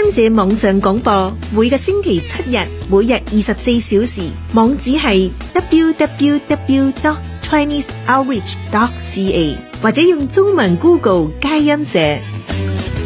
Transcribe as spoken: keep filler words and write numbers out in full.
音社網上廣播，每個星期七日，每日二十四小時，網址係 w w w dot chinese outreach dot c a， 或者用中文 Google 佳音社。